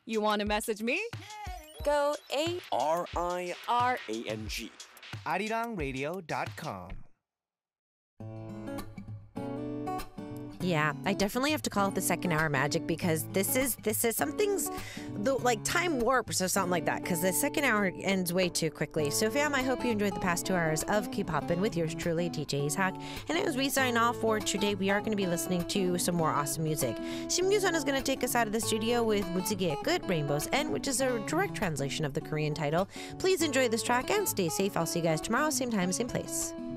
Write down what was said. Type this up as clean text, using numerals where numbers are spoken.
You want to message me? Go ARIRANG. ArirangRadio.com. Yeah, I definitely have to call it the second hour magic because this is something's like time warps or something like that because the second hour ends way too quickly. So fam, I hope you enjoyed the past 2 hours of Keep Hoppin' with yours truly, DJ Ishak. And as we sign off for today, we are going to be listening to some more awesome music. Sim Yusun is going to take us out of the studio with Mutsige Good Rainbow's End, which is a direct translation of the Korean title. Please enjoy this track and stay safe. I'll see you guys tomorrow, same time, same place.